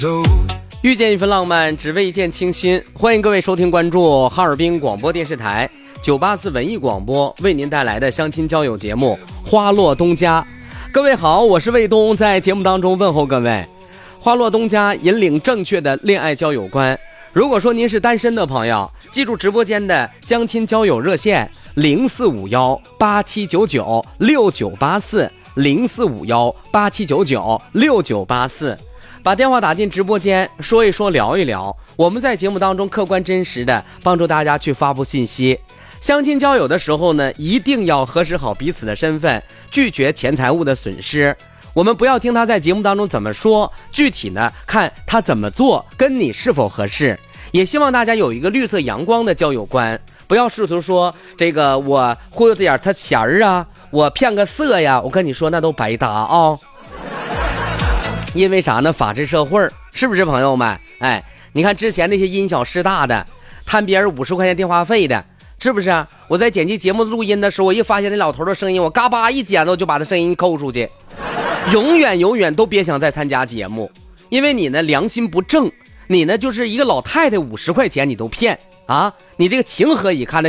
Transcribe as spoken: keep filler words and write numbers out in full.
遇见一份浪漫，只为一见倾心。欢迎各位收听关注哈尔滨广播电视台九八四文艺广播为您带来的相亲交友节目《花落东家》。各位好，我是卫东，在节目当中问候各位。花落东家引领正确的恋爱交友观。如果说您是单身的朋友，记住直播间的相亲交友热线零四五幺八七九九六九八四零四五幺八七九九六九八四。把电话打进直播间，说一说，聊一聊，我们在节目当中客观真实的帮助大家去发布信息。相亲交友的时候呢，一定要核实好彼此的身份，拒绝钱财物的损失。我们不要听他在节目当中怎么说，具体呢看他怎么做跟你是否合适。也希望大家有一个绿色阳光的交友观，不要试图说这个我忽悠点他钱儿啊，我骗个色呀，我跟你说那都白搭啊、哦。因为啥呢？法治社会，是不是朋友们？哎，你看之前那些因小失大的，贪别人五十块钱电话费的，是不是啊？我在剪辑节目录音的时候，我一发现那老头的声音，我嘎巴一剪子就把他声音抠出去。永远永远都别想再参加节目，因为你呢良心不正，你呢就是一个老太太五十块钱你都骗啊！你这个情何以堪的？